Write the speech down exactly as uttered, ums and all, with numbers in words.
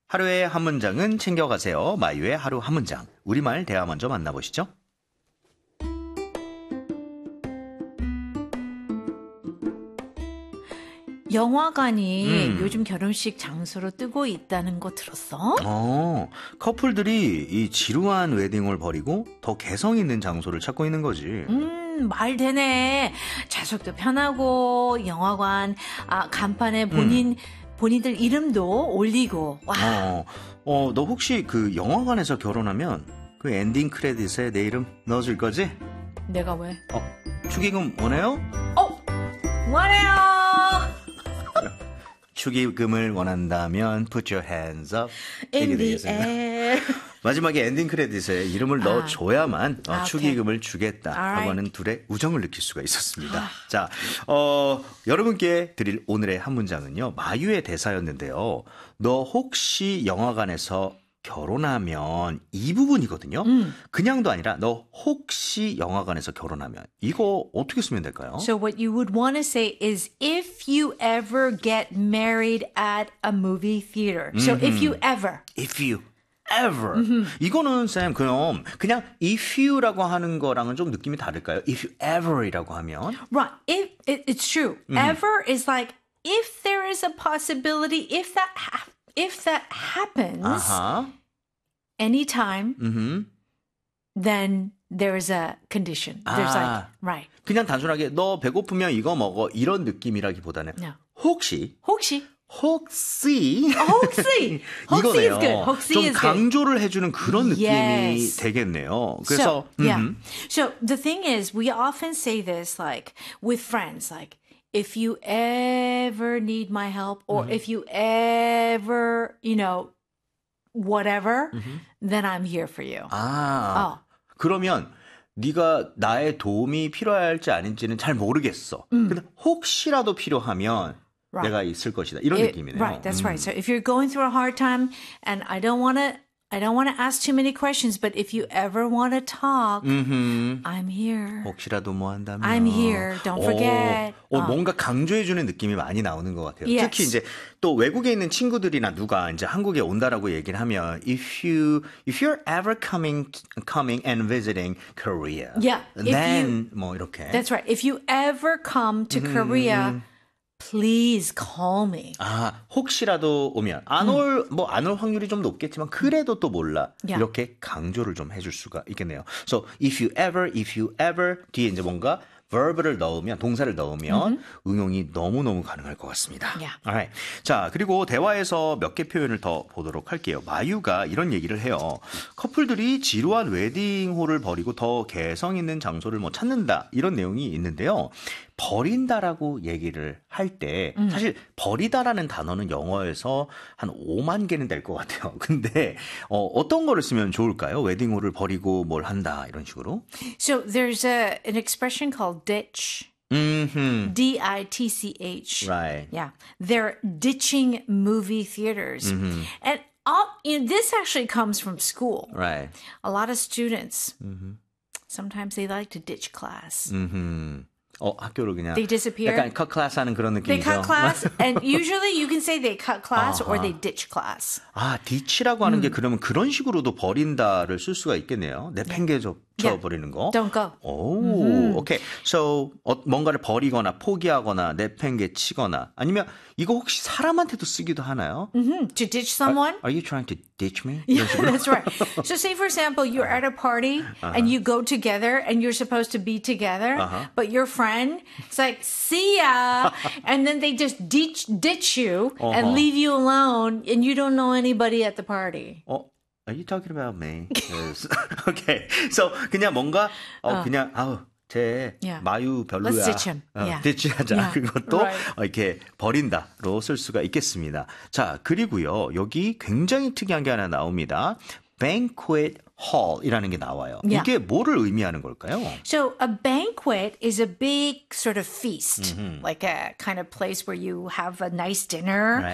하루의 한 문장은 챙겨가세요. 마유의 하루 한 문장. 우리말 대화 먼저 만나보시죠. 영화관이 음. 요즘 결혼식 장소로 뜨고 있다는 거 들었어? 어, 커플들이 이 지루한 웨딩을 버리고 더 개성 있는 장소를 찾고 있는 거지. 음, 말 되네. 좌석도 편하고 영화관 아, 간판에 본인 음. 본인들 이름도 올리고. 와. 어, 어, 너 혹시 그 영화관에서 결혼하면 그 엔딩 크레딧에 내 이름 넣어줄 거지? 내가 왜? 어, 축의금 원해요? 어, 원해요. 축의금을 원한다면 put your hands up. In the air. 마지막에 엔딩 크레딧에 이름을 아. 넣어줘야만 어, 아, 축의금을 주겠다 Alright. 하고 하는 둘의 우정을 느낄 수가 있었습니다. 자, 어, 여러분께 드릴 오늘의 한 문장은요. 마유의 대사였는데요. 너 혹시 영화관에서 결혼하면 이 부분이거든요. 음. 그냥도 아니라 너 혹시 영화관에서 결혼하면 이거 어떻게 쓰면 될까요? So what you would want to say is if you ever get married at a movie theater. So mm-hmm. if you ever. If you ever. Mm-hmm. 이거는 쌤 그럼 그냥 if you라고 하는 거랑은 좀 느낌이 다를까요? If you ever이라고 하면. Right. If it, it's true. Mm-hmm. Ever is like if there is a possibility if that ha- if that happens uh-huh. anytime, mm-hmm. then there's a condition. There's 아, like, right. 그냥 단순하게 너 배고프면 이거 먹어 이런 느낌이라기보다는 No. 혹시 혹시 혹시 혹시 혹시 is good. 혹시 좀 is 강조를 해주는 그런 느낌이 yes. 되겠네요. 그래서 so, yeah. Mm-hmm. So the thing is, we often say this like with friends, like. If you ever need my help or mm-hmm. if you ever, you know, whatever, mm-hmm. then I'm here for you. 아, 어. 그러면 네가 나의 도움이 필요할지 아닌지는 잘 모르겠어. 음. 근데 혹시라도 필요하면 right. 내가 있을 것이다. 이런 It, 느낌이네요. Right, that's 음. right. So if you're going through a hard time and I don't want to I don't want to ask too many questions, but if you ever want to talk, mm-hmm. I'm here. 혹시라도 뭐 한다면. I'm here. Don't forget. 오, 오, 어. 뭔가 강조해주는 느낌이 많이 나오는 것 같아요. Yes. 특히 이제 또 외국에 있는 친구들이나 누가 이제 한국에 온다라고 얘기를 하면, if you if you're ever coming coming and visiting Korea, yeah, then you, 뭐 이렇게. That's right. If you ever come to mm-hmm. Korea. Please call me. 아, 혹시라도 오면 안 올 뭐 안 올 확률이 좀 높겠지만 그래도 또 몰라. Yeah. 이렇게 강조를 좀 해줄 수가 있겠네요. So if you ever, if you ever 뒤에 이제 뭔가 verb를 넣으면 동사를 넣으면 mm-hmm. 응용이 너무너무 가능할 것 같습니다. Yeah. Alright. 자, 그리고 대화에서 몇 개 표현을 더 보도록 할게요. 마유가 이런 얘기를 해요. 커플들이 지루한 웨딩홀을 버리고 더 개성 있는 장소를 뭐 찾는다. 이런 내용이 있는데요. 버린다라고 얘기를 할 때 음. 사실 버리다라는 단어는 영어에서 한 오만 개는 될 것 같아요. 근데 어, 어떤 거를 쓰면 좋을까요? 웨딩홀을 버리고 뭘 한다 이런 식으로. So there's a, an expression called ditch. Mm-hmm. D I T C H. Right. Yeah. They're ditching movie theaters. Mm-hmm. And all, you know, this actually comes from school. Right. A lot of students, mm-hmm. sometimes they like to ditch class. Mm-hmm. 어, 학교를 그냥 they disappear. 약간 cut class 하는 그런 느낌이죠. They cut class, and usually you can say they cut class uh-huh. or they ditch class. 아, ditch라고 하는 음. 게 그러면 그런 식으로도 버린다를 쓸 수가 있겠네요. 내팽개쳐 yeah. 버리는 거. Don't go. 오, mm-hmm. 오케이. So 어, 뭔가를 버리거나 포기하거나 내팽개치거나 아니면 이거 혹시 사람한테도 쓰기도 하나요? Mm-hmm. To ditch someone? Are, are you trying to ditch me? Yeah, that's right. So say for example, you're at a party uh-huh. and you go together and you're supposed to be together, uh-huh. but your friend is like, see ya, and then they just ditch, ditch you uh-huh. and leave you alone and you don't know anybody at the party. 어? Are you talking about me? Yes. Okay. So 그냥 뭔가 어, 어. 그냥 아우 제 yeah. 마유 별로야. Let's ditch him. 어, yeah. ditch하자. Yeah. 그것도 right. 이렇게 버린다로 쓸 수가 있겠습니다. 자, 그리고요. 여기 굉장히 특이한 게 하나 나옵니다. banquet hall이라는 게 나와요. Yeah. 이게 뭐를 의미하는 걸까요? So a banquet is a big sort of feast, mm-hmm. like a kind of place where you have a nice dinner. Right.